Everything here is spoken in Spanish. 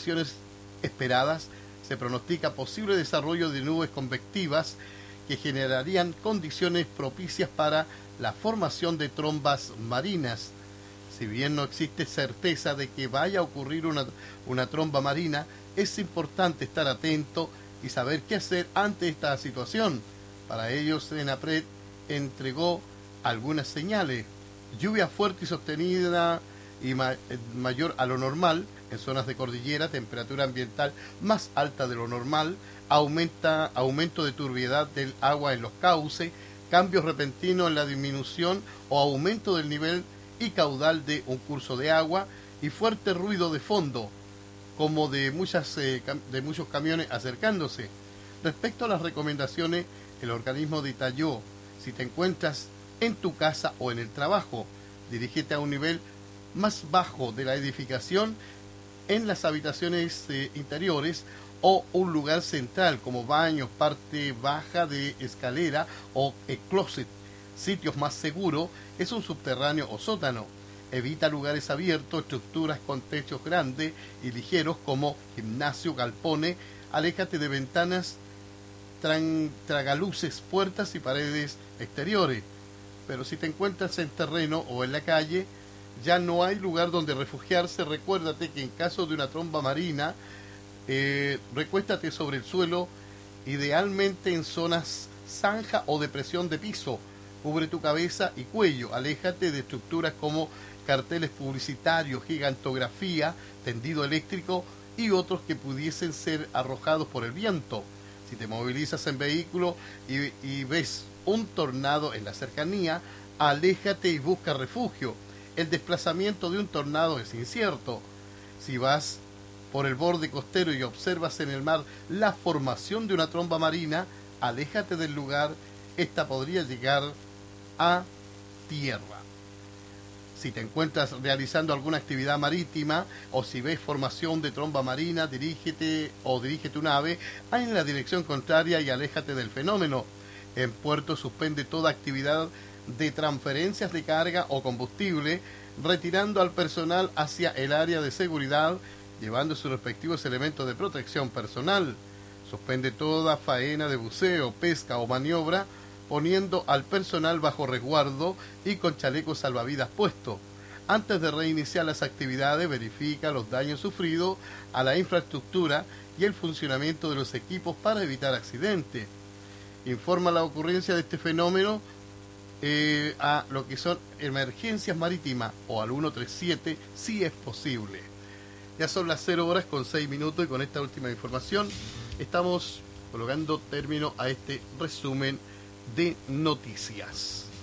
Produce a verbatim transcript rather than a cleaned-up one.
condiciones esperadas, se pronostica posible desarrollo de nubes convectivas que generarían condiciones propicias para la formación de trombas marinas. Si bien no existe certeza de que vaya a ocurrir una, una tromba marina, es importante estar atento y saber qué hacer ante esta situación. Para ello, Senapred entregó algunas señales. Lluvia fuerte y sostenida y ma mayor a lo normal en zonas de cordillera, temperatura ambiental más alta de lo normal, aumenta, aumento de turbiedad del agua en los cauces, cambios repentinos en la disminución o aumento del nivel y caudal de un curso de agua y fuerte ruido de fondo, como de, muchas, eh, de muchos camiones acercándose. Respecto a las recomendaciones, el organismo detalló: si te encuentras en tu casa o en el trabajo, dirígete a un nivel más bajo de la edificación en las habitaciones eh, interiores o un lugar central como baños, parte baja de escalera o el closet. Sitios más seguros es un subterráneo o sótano. Evita lugares abiertos, estructuras con techos grandes y ligeros como gimnasio, galpones. Aléjate de ventanas, tragaluces, puertas y paredes exteriores. Pero si te encuentras en terreno o en la calle, ya no hay lugar donde refugiarse. Recuérdate que en caso de una tromba marina, eh, recuéstate sobre el suelo, idealmente en zonas zanja o depresión de piso. Cubre tu cabeza y cuello. Aléjate de estructuras como carteles publicitarios, gigantografía, tendido eléctrico y otros que pudiesen ser arrojados por el viento. Si te movilizas en vehículo y, y ves un tornado en la cercanía, aléjate y busca refugio. El desplazamiento de un tornado es incierto. Si vas por el borde costero y observas en el mar la formación de una tromba marina, aléjate del lugar. Esta podría llegar a tierra. Si te encuentras realizando alguna actividad marítima o si ves formación de tromba marina, dirígete o dirige tu nave en la dirección contraria y aléjate del fenómeno. En puerto, suspende toda actividad de transferencias de carga o combustible, retirando al personal hacia el área de seguridad, llevando sus respectivos elementos de protección personal. Suspende toda faena de buceo, pesca o maniobra, poniendo al personal bajo resguardo y con chalecos salvavidas puestos. Antes de reiniciar las actividades, verifica los daños sufridos a la infraestructura y el funcionamiento de los equipos para evitar accidentes. Informa la ocurrencia de este fenómeno eh, a lo que son emergencias marítimas o al ciento treinta y siete si es posible. Ya son las cero horas con seis minutos y con esta última información estamos colocando término a este resumen de noticias.